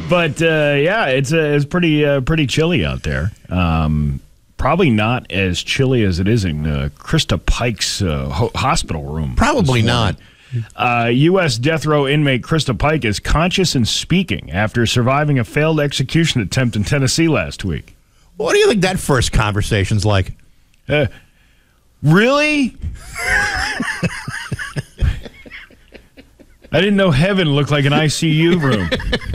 But yeah, it's pretty chilly out there. Probably not as chilly as it is in Krista Pike's hospital room. Probably not. U.S. death row inmate Krista Pike is conscious and speaking after surviving a failed execution attempt in Tennessee last week. What do you think that first conversation's like? Really? I didn't know heaven looked like an ICU room.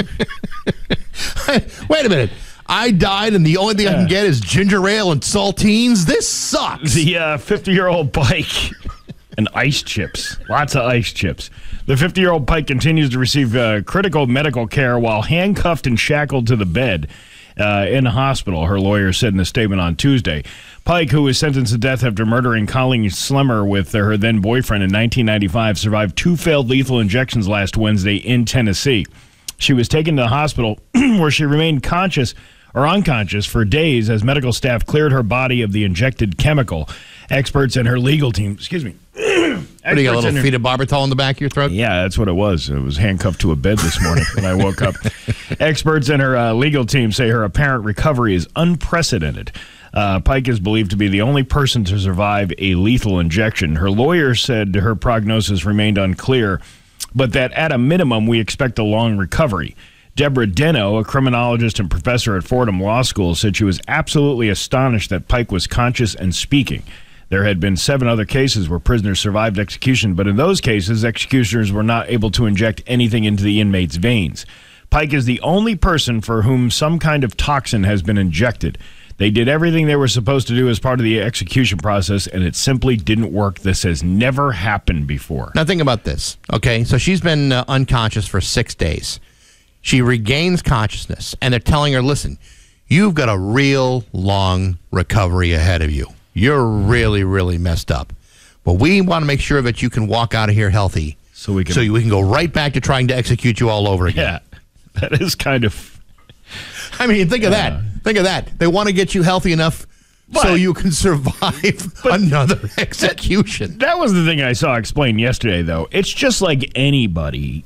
Wait a minute. I died, and the only thing I can get is ginger ale and saltines? This sucks. The 50-year-old Pike and ice chips. Lots of ice chips. The 50-year-old Pike continues to receive critical medical care while handcuffed and shackled to the bed in the hospital, her lawyer said in a statement on Tuesday. Pike, who was sentenced to death after murdering Colleen Slimmer with her then-boyfriend in 1995, survived 2 failed lethal injections last Wednesday in Tennessee. She was taken to the hospital where she remained unconscious for days as medical staff cleared her body of the injected chemical. Experts and her legal team, What, do you got a little phenobarbital in the back of your throat? Yeah, that's what it was. It was handcuffed to a bed this morning when I woke up. Experts and her legal team say her apparent recovery is unprecedented. Pike is believed to be the only person to survive a lethal injection. Her lawyer said her prognosis remained unclear, but that at a minimum we expect a long recovery. Deborah Deno, a criminologist and professor at Fordham Law School, said she was absolutely astonished that Pike was conscious and speaking. There had been 7 other cases where prisoners survived execution, but in those cases, executioners were not able to inject anything into the inmate's veins. Pike is the only person for whom some kind of toxin has been injected. They did everything they were supposed to do as part of the execution process, and it simply didn't work. This has never happened before. Now think about this, okay? So she's been unconscious for 6 days. She regains consciousness, and they're telling her, listen, you've got a real long recovery ahead of you. You're really, really messed up. But we want to make sure that you can walk out of here healthy so we can go right back to trying to execute you all over again. Yeah, that is kind of... I mean, think of that. Think of that. They want to get you healthy enough so you can survive another execution. That was the thing I saw explained yesterday, though. It's just like anybody,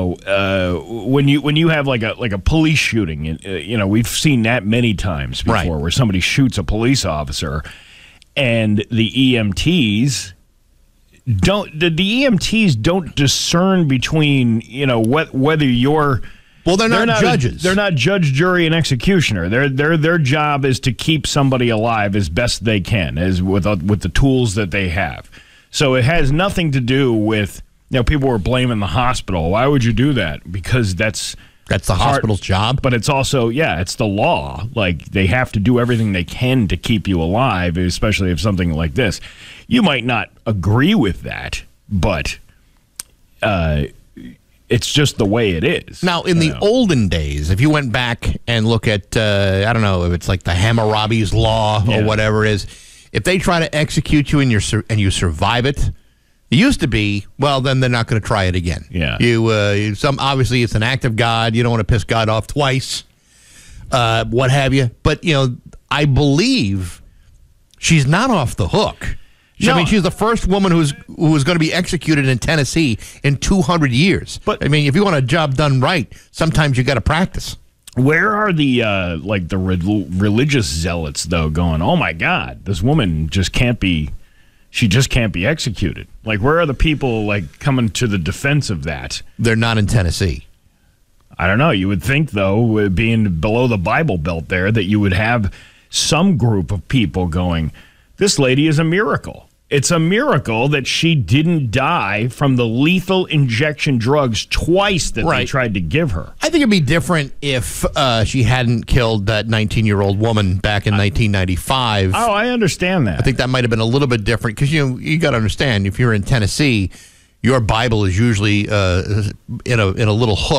when you have like a police shooting, we've seen that many times before, right, where somebody shoots a police officer, and the EMTs don't discern between whether you're... Well, they're not judges. They're not judge, jury, and executioner. Their job is to keep somebody alive as best they can, as with the tools that they have. So it has nothing to do with people were blaming the hospital. Why would you do that? Because that's the hospital's job. But it's also it's the law. Like they have to do everything they can to keep you alive, especially if something like this. You might not agree with that, but it's just the way it is. Now, in the olden days, if you went back and look at, I don't know, if it's like the Hammurabi's Law or whatever it is, if they try to execute you and you survive it, it used to be, well, then they're not going to try it again. Yeah. Obviously, it's an act of God. You don't want to piss God off twice, what have you. But, I believe she's not off the hook. No. I mean, she's the first woman who was going to be executed in Tennessee in 200 years. But I mean, if you want a job done right, sometimes you got to practice. Where are the religious zealots though? Going, oh my God, this woman just can't be executed. Like, where are the people coming to the defense of that? They're not in Tennessee. I don't know. You would think though, being below the Bible Belt there, that you would have some group of people going, this lady is a miracle. It's a miracle that she didn't die from the lethal injection drugs twice that they tried to give her. I think it'd be different if she hadn't killed that 19-year-old woman back in 1995. Oh, I understand that. I think that might have been a little bit different because you got to understand, if you're in Tennessee, your Bible is usually in a little hook